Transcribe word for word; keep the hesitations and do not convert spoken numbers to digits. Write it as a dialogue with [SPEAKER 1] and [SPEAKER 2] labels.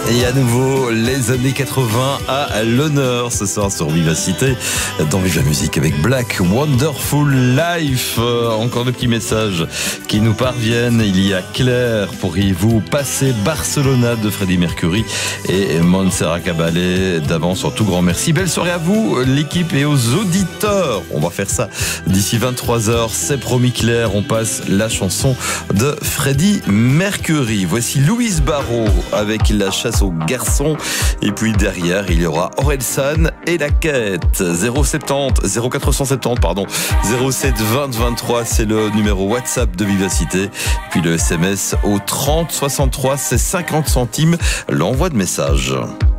[SPEAKER 1] Et à nouveau, les années quatre-vingts à l'honneur ce soir sur Vivacité, dans Vive la Musique avec Black Wonderful Life. Euh, encore de petits messages qui nous parviennent. Il y a Claire, pourriez-vous passer Barcelona de Freddie Mercury et Montserrat Caballé d'avance, en tout grand merci. Belle soirée à vous, l'équipe, et aux auditeurs. On va faire ça d'ici vingt-trois heures, c'est promis Claire. On passe la chanson de Freddie Mercury. Voici Louise Barrault avec La chasse aux garçons. Et puis derrière, il y aura Orelsan et La Quête. zéro sept zéro zéro quatre sept zéro, pardon. zéro sept vingt vingt-trois, c'est le numéro WhatsApp de Vivacité. Puis le S M S au trente soixante-trois, c'est cinquante centimes l'envoi de message.